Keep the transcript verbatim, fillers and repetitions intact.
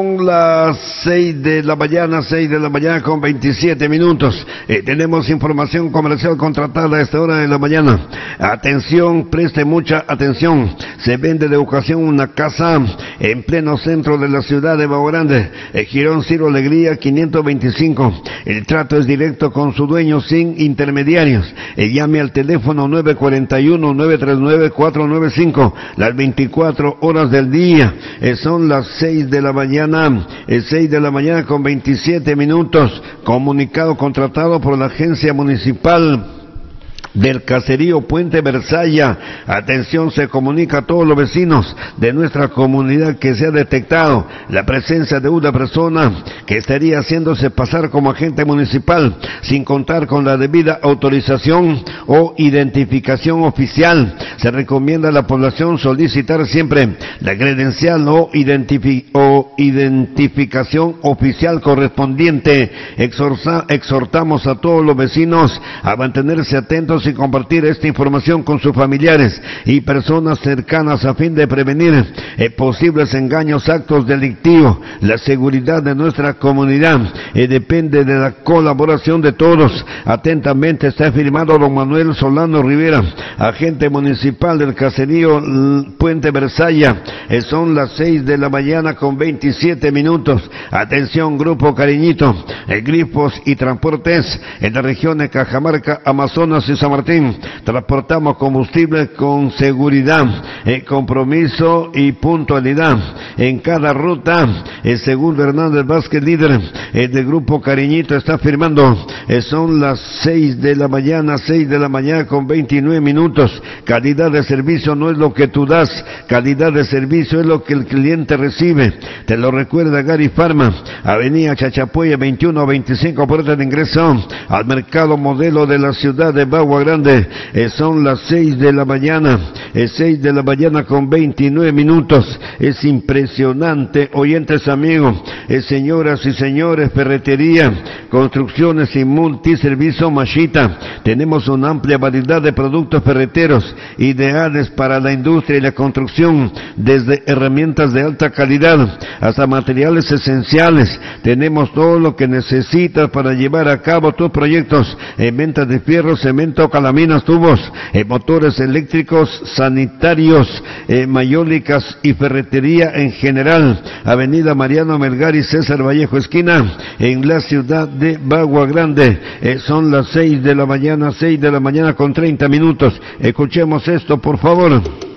Son las seis de la mañana, seis de la mañana con veintisiete minutos. Eh, tenemos información comercial contratada a esta hora de la mañana. Atención, preste mucha atención. Se vende de ocasión una casa en pleno centro de la ciudad de Bagua Grande. Eh, Girón Ciro Alegría quinientos veinticinco. El trato es directo con su dueño sin intermediarios. Eh, llame al teléfono nueve cuatro uno, nueve tres nueve, cuatro nueve cinco. Las veinticuatro horas del día. Eh, son las seis de la mañana. Es seis de la mañana con veintisiete minutos. Comunicado contratado por la agencia municipal del caserío Puente Versalla. Atención, se comunica a todos los vecinos de nuestra comunidad que se ha detectado la presencia de una persona que estaría haciéndose pasar como agente municipal sin contar con la debida autorización o identificación oficial. Se recomienda a la población solicitar siempre la credencial o, identifi o identificación oficial correspondiente. Exorza exhortamos a todos los vecinos a mantenerse atentos y compartir esta información con sus familiares y personas cercanas a fin de prevenir eh, posibles engaños, actos delictivos. La seguridad de nuestra comunidad eh, depende de la colaboración de todos. Atentamente está firmado don Manuel Solano Rivera, agente municipal del caserío Puente Versalla. Eh, son las seis de la mañana con veintisiete minutos. Atención, Grupo Cariñito, eh, grifos y transportes en la región de Cajamarca, Amazonas y San Martín. Transportamos combustible con seguridad, eh, compromiso y puntualidad en cada ruta. El segundo Hernández Vázquez, líder eh, del Grupo Cariñito, está firmando. Eh, son las seis de la mañana, seis de la mañana con veintinueve minutos. Calidad de servicio no es lo que tú das, calidad de servicio es lo que el cliente recibe. Te lo recuerda Gary Pharma, Avenida Chachapoya veintiuno veinticinco, puerta de ingreso al mercado modelo de la ciudad de Bagua Grande. Eh, son las seis de la mañana, eh, seis de la mañana con veintinueve minutos. Es impresionante, oyentes amigos, eh, señoras y señores, ferretería, construcciones y multiservicio Mashita. Tenemos una amplia variedad de productos ferreteros ideales para la industria y la construcción, desde herramientas de alta calidad hasta materiales esenciales. Tenemos todo lo que necesitas para llevar a cabo tus proyectos en ventas de fierro, cemento, calaminas, tubos, eh, motores eléctricos, sanitarios, eh, mayólicas y ferretería en general. Avenida Mariano Melgar y César Vallejo esquina en la ciudad de Bagua Grande. Eh, son las seis de la mañana, seis de la mañana con treinta minutos. Escuchemos esto, por favor.